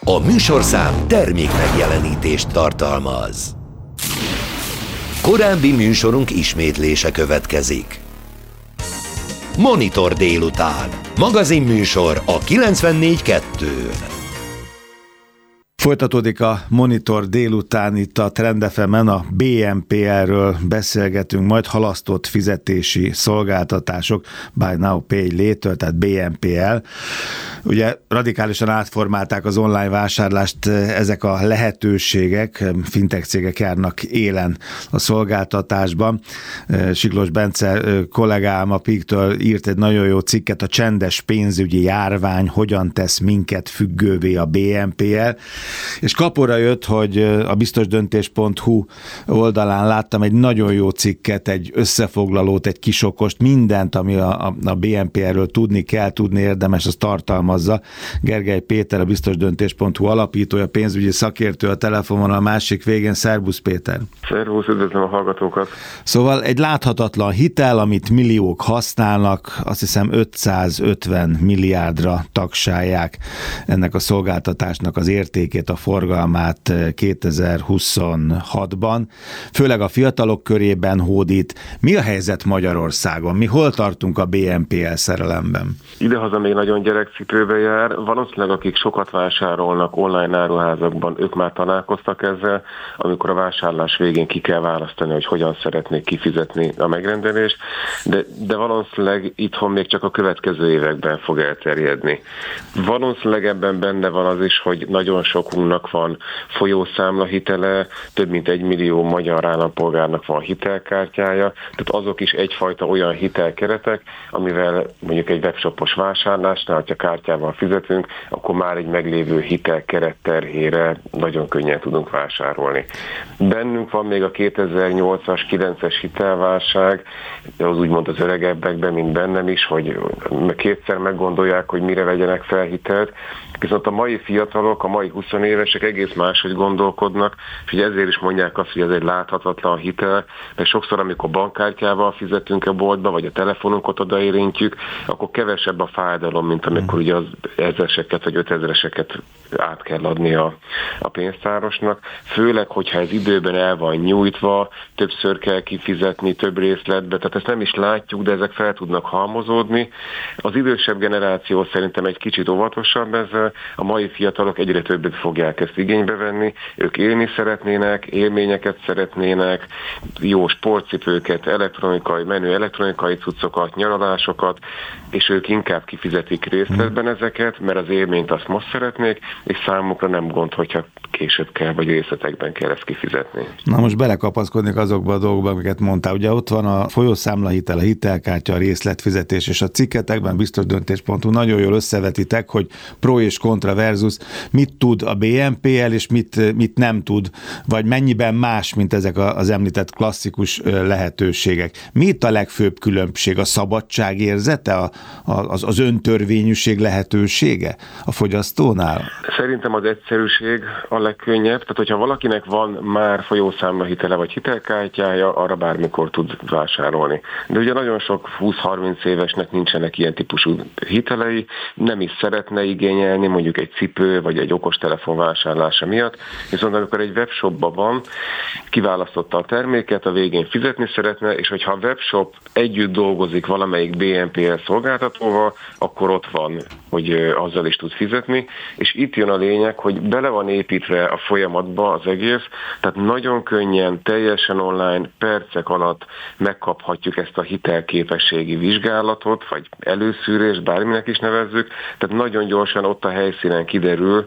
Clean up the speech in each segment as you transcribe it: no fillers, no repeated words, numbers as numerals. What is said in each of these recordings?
A műsorszám termék megjelenítést tartalmaz. Korábbi műsorunk ismétlése következik. Monitor délután. Magazinműsor a 94.2-n. Folytatódik a Monitor délután, itt a Trend FM-en a BNPL-ről beszélgetünk, majd halasztott fizetési szolgáltatások, Buy Now Pay Later, tehát BNPL. Ugye radikálisan átformálták az online vásárlást ezek a lehetőségek, fintech cégek járnak élen a szolgáltatásban. Siklós Bence kollégám a PIK-től írt egy nagyon jó cikket, a csendes pénzügyi járvány hogyan tesz minket függővé a BNPL, és kapóra jött, hogy a biztosdöntés.hu oldalán láttam egy nagyon jó cikket, egy összefoglalót, egy kisokost, mindent, ami a BNPL-ről tudni kell, tudni érdemes, az tartalmazza. Gergely Péter, a biztosdöntés.hu alapítója, pénzügyi szakértő a telefonon a másik végén. Szervusz Péter! Szervusz, üdvözlöm a hallgatókat! Szóval egy láthatatlan hitel, amit milliók használnak, azt hiszem 550 milliárdra tagsálják ennek a szolgáltatásnak az értékét, a forgalmát 2026-ban. Főleg a fiatalok körében hódít. Mi a helyzet Magyarországon? Mi hol tartunk a BNPL szerelemben? Idehaza még nagyon gyerekcipőbe jár. Valószínűleg akik sokat vásárolnak online áruházakban, ők már találkoztak ezzel, amikor a vásárlás végén ki kell választani, hogy hogyan szeretnék kifizetni a megrendelést, de valószínűleg itthon még csak a következő években fog elterjedni. Valószínűleg ebben benne van az is, hogy nagyon sokunknak van folyószámla hitele, több mint 1 millió magyar állampolgárnak van hitelkártyája, tehát azok is egyfajta olyan hitelkeretek, amivel mondjuk egy webshopos vásárlásnál, ha kártyával fizetünk, akkor már egy meglévő hitelkeret terhére nagyon könnyen tudunk vásárolni. Bennünk van még a 2008-as, 9-es hitelválság, az úgymond az öregebbekben, mint bennem is, hogy kétszer meggondolják, hogy mire vegyenek fel hitelt, viszont a mai fiatalok, a mai 20 évesek egész máshogy gondolkodnak, és ezért is mondják azt, hogy ez egy láthatatlan hitel, mert sokszor, amikor bankkártyával fizetünk a boltba, vagy a telefonunkat odaérintjük, akkor kevesebb a fájdalom, mint amikor ugye az 1000-eseket vagy 5000-eseket át kell adni a pénztárosnak. Főleg, hogyha ez időben el van nyújtva, többször kell kifizetni, több részletbe, tehát ezt nem is látjuk, de ezek fel tudnak halmozódni. Az idősebb generáció szerintem egy kicsit óvatosabb ezzel, a mai fiatalok egyre többet fogják ezt igénybe venni, ők élni szeretnének, élményeket szeretnének, jó sportcipőket, menő elektronikai cuccokat, nyaralásokat, és ők inkább kifizetik részletben ezeket, mert az élményt azt most szeretnék, és számukra nem gond, hogyha később kell, vagy részletekben kell ezt kifizetni. Na most belekapaszkodnék azokba a dolgokba, amiket mondtál. Ugye ott van a folyószámlahitel, a hitelkártya, a részletfizetés, és a cikketekben biztosdöntés.hu nagyon jól összevetitek, hogy pro és kontra versus mit tud a BNPL, és mit nem tud, vagy mennyiben más, mint ezek az említett klasszikus lehetőségek. Mi itt a legfőbb különbség? A szabadság érzete? Az öntörvényűség lehetősége a fogyasztónál? Szerintem az egyszerűség a legkönnyebb. Tehát, hogyha valakinek van már folyószámlahitele vagy hitelkártyája, arra bármikor tud vásárolni. De ugye nagyon sok 20-30 évesnek nincsenek ilyen típusú hitelei, nem is szeretne igényelni mondjuk egy cipő vagy egy okostelefon vásárlása miatt, viszont amikor egy webshopban van, kiválasztotta a terméket, a végén fizetni szeretne, és hogyha a webshop együtt dolgozik valamelyik BNPL szolgáltatóval, akkor ott van, hogy azzal is tud fizetni, és itt jön a lényeg, hogy bele van építve a folyamatba az egész, tehát nagyon könnyen, teljesen online, percek alatt megkaphatjuk ezt a hitelképességi vizsgálatot, vagy előszűrést, bárminek is nevezzük, tehát nagyon gyorsan ott a helyszínen kiderül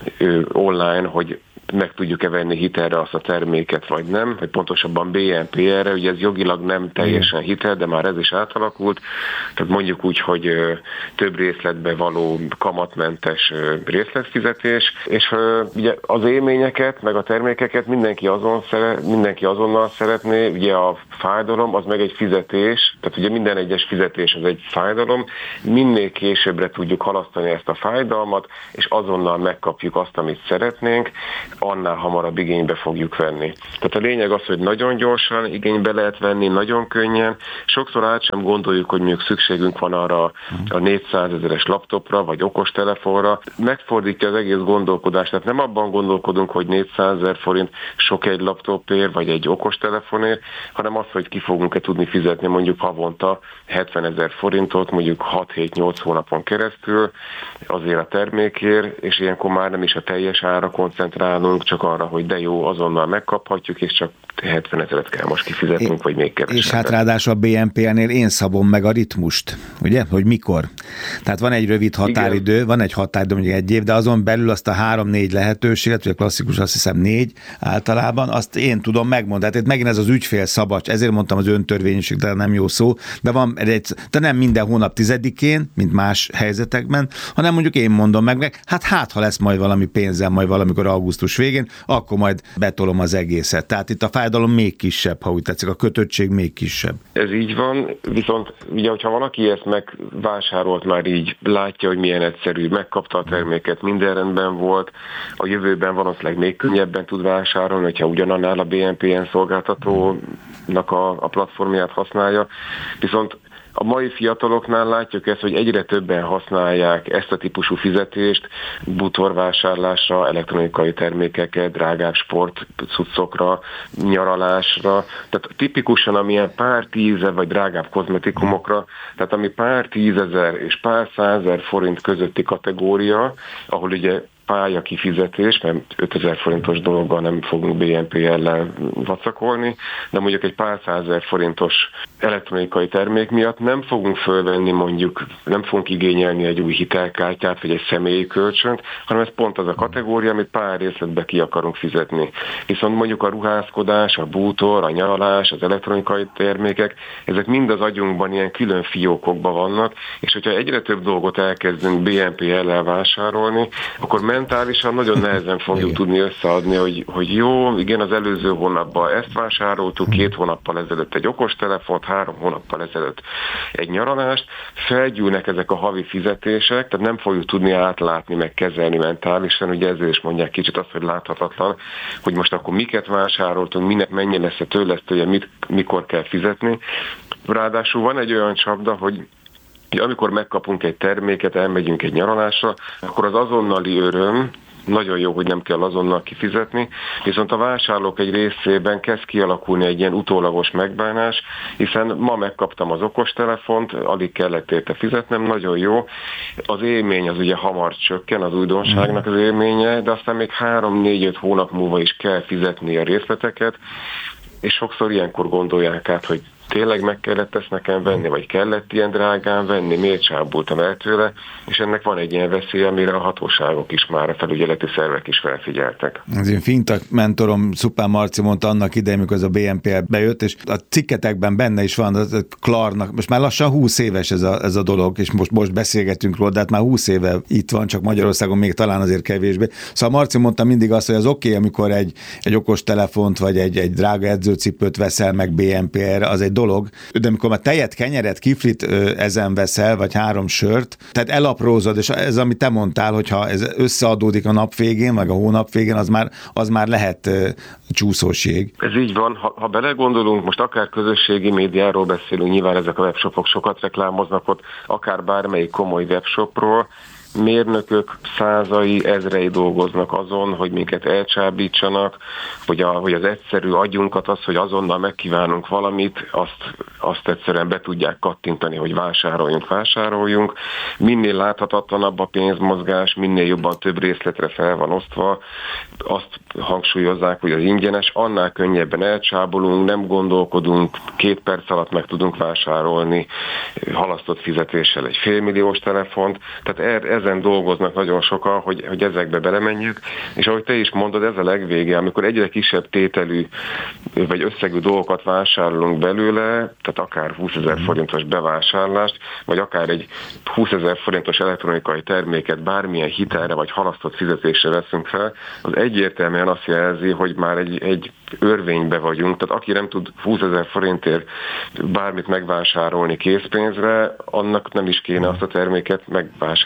online, hogy meg tudjuk-e venni hitelre azt a terméket, vagy nem, vagy pontosabban BNPL-re, ugye ez jogilag nem teljesen hitel, de már ez is átalakult, tehát mondjuk úgy, hogy több részletbe való kamatmentes részletfizetés, és ugye az élményeket, meg a termékeket mindenki azonnal szeretné, ugye a fájdalom az meg egy fizetés, tehát ugye minden egyes fizetés az egy fájdalom, minél későbbre tudjuk halasztani ezt a fájdalmat, és azonnal megkapjuk azt, amit szeretnénk. annál hamarabb igénybe fogjuk venni. Tehát a lényeg az, hogy nagyon gyorsan igénybe lehet venni, nagyon könnyen. Sokszor át sem gondoljuk, hogy mondjuk szükségünk van arra a 400 000-es laptopra, vagy okostelefonra. Megfordítja az egész gondolkodást. Tehát nem abban gondolkodunk, hogy 400 000 forint sok egy laptopért, vagy egy okostelefonért, hanem az, hogy ki fogunk-e tudni fizetni mondjuk havonta 70 000 forintot, mondjuk 6-7-8 hónapon keresztül azért a termékért, és ilyenkor már nem is a teljes ára koncentrálunk, csak arra, hogy de jó, azonnal megkaphatjuk, és csak 70 000-et kell most kifizetnünk, vagy még kevesebbet. És hát ráadásul a BNPL-nél én szabom meg a ritmust, ugye? Hogy mikor. Tehát van egy rövid határidő, igen. Van egy határidő, mondjuk 1 év, de azon belül azt a 3-4 lehetőséget, vagy a klasszikus azt hiszem 4 általában, azt én tudom megmondani. Tehát megint ez az ügyfél szabad, ezért mondtam az öntörvényűség, de nem jó szó, de nem minden hónap 10-én, mint más helyzetekben, hanem mondjuk én mondom meg, hát ha lesz majd valami pénzem, majd valamikor augusztus végén, akkor majd betolom az egészet. Tehát itt a fájdalom még kisebb, ha úgy tetszik, a kötöttség még kisebb. Ez így van, viszont ugye, hogyha valaki ezt megvásárolt már így, látja, hogy milyen egyszerű, megkapta a terméket, minden rendben volt, a jövőben valószínűleg még könnyebben tud vásárolni, hogyha ugyanannál a BNPL szolgáltatónak a platformját használja, viszont a mai fiataloknál látjuk ezt, hogy egyre többen használják ezt a típusú fizetést bútorvásárlásra, elektronikai termékeket, drágább sportcuccokra, nyaralásra. Tehát tipikusan amilyen pár 10 000 vagy drágább kozmetikumokra, tehát ami pár 10 000 és pár 100 000 forint közötti kategória, ahol ugye pálya kifizetés, mert 5000 forintos dologgal nem fogunk BNPL-lel vacakolni, de mondjuk egy pár 100 000 forintos elektronikai termék miatt nem fogunk fölvenni mondjuk, nem fogunk igényelni egy új hitelkártyát, vagy egy személyi kölcsönt, hanem ez pont az a kategória, amit pár részletbe ki akarunk fizetni. Viszont mondjuk a ruházkodás, a bútor, a nyaralás, az elektronikai termékek, ezek mind az agyunkban ilyen külön fiókokban vannak, és hogyha egyre több dolgot elkezdünk BNPL-lel vásárolni, akkor mentálisan nagyon nehezen fogjuk tudni összeadni, hogy jó, igen, az előző hónapban ezt vásároltuk, 2 hónappal ezelőtt egy okostelefont, 3 hónappal ezelőtt egy nyaralást, felgyűlnek ezek a havi fizetések, tehát nem fogjuk tudni átlátni, meg kezelni mentálisan, ugye ezért is mondják kicsit azt, hogy láthatatlan, hogy most akkor miket vásároltunk, minek mennyi lesz a tőlesztője, mikor kell fizetni. Ráadásul van egy olyan csapda, hogy amikor megkapunk egy terméket, elmegyünk egy nyaralásra, akkor az azonnali öröm, nagyon jó, hogy nem kell azonnal kifizetni, viszont a vásárlók egy részében kezd kialakulni egy ilyen utólagos megbánás, hiszen ma megkaptam az okostelefont, alig kellett érte fizetnem, nagyon jó. Az élmény az ugye hamar csökken, az újdonságnak az élménye, de aztán még 3-4-5 hónap múlva is kell fizetni a részleteket, és sokszor ilyenkor gondolják át, hogy tényleg meg kellett ezt nekem venni, vagy kellett ilyen drágán venni, miért csábultam el tőle, és ennek van egy ilyen veszély, amire a hatóságok is már, a felügyeleti szervek is felfigyeltek. Az én fintech mentorom Szupán Marci mondta annak idején, amikor ez a BNPL bejött, és a cikketekben benne is van, a Klarnak, most már lassan 20 éves ez a dolog, és most beszélgetünk róla, de hát már 20 éve itt van, csak Magyarországon még talán azért kevésbé. Szóval Marci mondta mindig azt, hogy az oké, amikor egy okos telefont, vagy egy drága edzőcipőt veszel meg BNPL-re, az egy dolog, de amikor már tejet, kenyeret, kiflit ezen veszel, vagy 3 sört, tehát elaprózod, és ez, amit te mondtál, hogyha ez összeadódik a nap végén, meg a hónap végén, az már lehet csúszós jég. Ez így van, ha belegondolunk, most akár közösségi médiáról beszélünk, nyilván ezek a webshopok sokat reklámoznak ott, akár bármelyik komoly webshopról, mérnökök százai, ezrei dolgoznak azon, hogy minket elcsábítsanak, hogy az egyszerű agyunkat, az, hogy azonnal megkívánunk valamit, azt egyszerűen be tudják kattintani, hogy vásároljunk. Minél láthatatlanabb a pénzmozgás, minél jobban több részletre fel van osztva, azt hangsúlyozzák, hogy az ingyenes, annál könnyebben elcsábolunk, nem gondolkodunk, 2 perc alatt meg tudunk vásárolni halasztott fizetéssel egy félmilliós telefont, tehát ezen dolgoznak nagyon sokan, hogy ezekbe belemenjük, és ahogy te is mondod, ez a legvége, amikor egyre kisebb tételű vagy összegű dolgokat vásárolunk belőle, tehát akár 20 000 forintos bevásárlást, vagy akár egy 20 000 forintos elektronikai terméket bármilyen hitelre vagy halasztott fizetésre veszünk fel, az egyértelműen azt jelzi, hogy már egy örvénybe vagyunk, tehát aki nem tud 20 000 forintért bármit megvásárolni készpénzre, annak nem is kéne azt a terméket megvásárolni.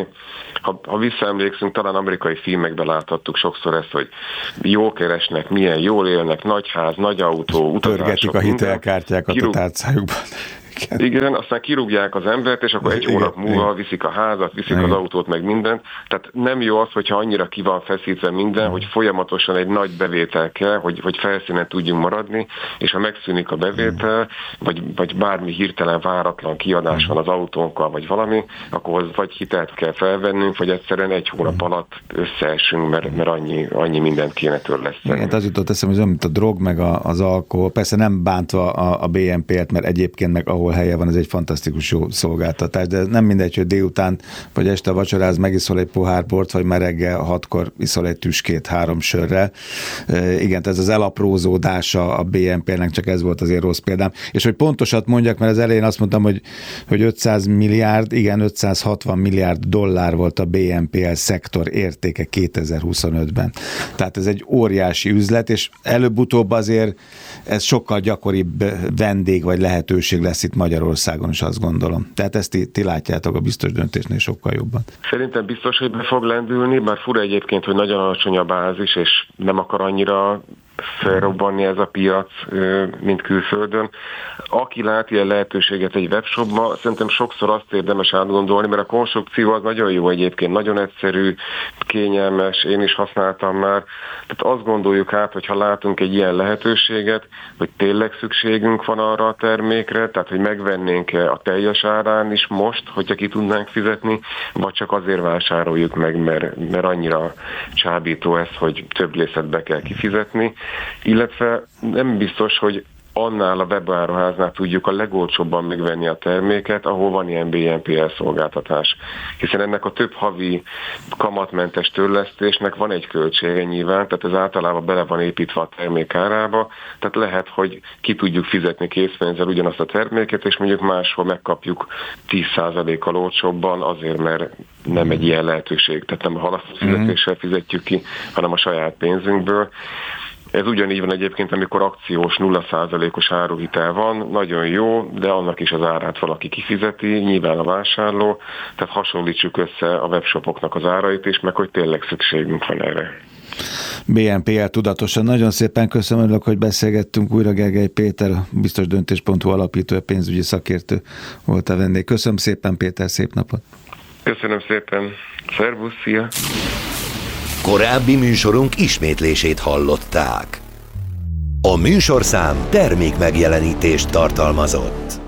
vásárolni. Ha visszaemlékszünk, talán amerikai filmekben láthattuk sokszor ezt, hogy jól keresnek, milyen jól élnek, nagy ház, nagy autó, utazások. Pörgetik a hitelkártyákat a tárcájukban. Igen, aztán kirúgják az embert, és akkor egy hónap múlva viszik a házat, viszik az autót, meg mindent. Tehát nem jó az, hogyha annyira ki van feszítve minden, hogy folyamatosan egy nagy bevétel kell, hogy felszínen tudjunk maradni, és ha megszűnik a bevétel, vagy bármi hirtelen váratlan kiadás van az autónkkal, vagy valami, akkor vagy hitelt kell felvennünk, vagy egyszerűen egy hónap alatt összeesünk, mert annyi mindent kéne törleszteni. Igen, az jutott eszembe, hogy mint a drog, meg az alkohol, persze nem bántva a BNP-t, mert egyébként meg ahol helye van, ez egy fantasztikus jó szolgáltatás, de nem mindegy, hogy délután vagy este vacsoráz, megiszol egy pohár bort, vagy már reggel 6-kor iszol egy tüskét 3 sörrel. Igen, ez az elaprózódása a BNP-nek, csak ez volt azért rossz példám. És hogy pontosat mondjak, mert az elején azt mondtam, hogy 500 milliárd, igen, 560 milliárd dollár volt a BNPL szektor értéke 2025-ben. Tehát ez egy óriási üzlet, és előbb-utóbb azért ez sokkal gyakoribb vendég vagy lehetőség lesz itt Magyarországon is, azt gondolom. Tehát ezt ti látjátok a biztos döntésnél sokkal jobban. Szerintem biztos, hogy be fog lendülni, bár fura egyébként, hogy nagyon alacsony a bázis, és nem akar annyira felrobbanni ez a piac, mint külföldön. Aki lát ilyen lehetőséget egy webshopban, szerintem sokszor azt érdemes átgondolni, mert a konstrukció az nagyon jó egyébként, nagyon egyszerű, kényelmes, én is használtam már. Tehát azt gondoljuk át, hogy ha látunk egy ilyen lehetőséget, hogy tényleg szükségünk van arra a termékre, tehát hogy megvennénk a teljes árán is most, hogyha ki tudnánk fizetni, vagy csak azért vásároljuk meg, mert annyira csábító ez, hogy több részlet be kell kifizetni, illetve nem biztos, hogy annál a webáruháznál tudjuk a legolcsóbban megvenni a terméket, ahol van ilyen BNPL szolgáltatás. Hiszen ennek a több havi kamatmentes törlesztésnek van egy költsége nyilván, tehát ez általában bele van építve a termék árába, tehát lehet, hogy ki tudjuk fizetni készpénzzel ugyanazt a terméket, és mondjuk máshol megkapjuk 10%-kal olcsóbban azért, mert nem egy ilyen lehetőség, tehát nem a halasztott fizetéssel fizetjük ki, hanem a saját pénzünkből. Ez ugyanígy van egyébként, amikor akciós 0%-os áruhitel van, nagyon jó, de annak is az árát valaki kifizeti, nyilván a vásárló, tehát hasonlítsuk össze a webshopoknak az árait is, meg hogy tényleg szükségünk van erre. BNPL tudatosan. Nagyon szépen köszönöm, hogy beszélgettünk újra. Gergely Péter, biztosdöntés.hu alapító, pénzügyi szakértő volt a vendég. Köszönöm szépen, Péter, szép napot! Köszönöm szépen, szervusz, szia! Korábbi műsorunk ismétlését hallották. A műsorszám termékmegjelenítést tartalmazott.